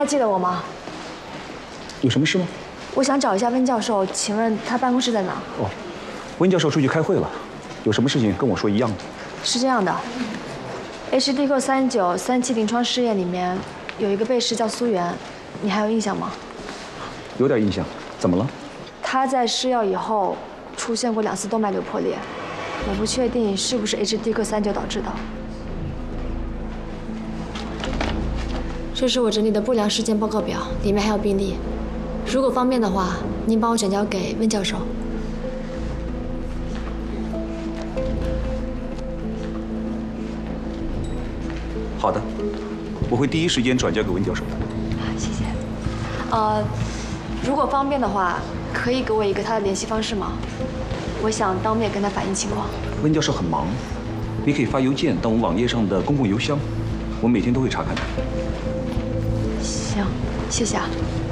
还记得我吗？ 有什么事吗？ 我想找一下温教授，请问他办公室在哪？ 哦，温教授出去开会了，有什么事情跟我说一样的。 是这样的 ，HDK3937临床试验里面有一个被试叫苏媛，你还有印象吗？ 有点印象，怎么了？ 他在施药以后出现过2次动脉瘤破裂，我不确定是不是 HDK39导致的。这是我整理的不良事件报告表，里面还有病历。如果方便的话，您帮我转交给温教授。 好的，我会第一时间转交给温教授的。 谢谢。如果方便的话，可以给我一个他的联系方式吗？我想当面跟他反映情况。 温教授很忙，你可以发邮件到我们网页上的公共邮箱，我每天都会查看的。 行，谢谢啊。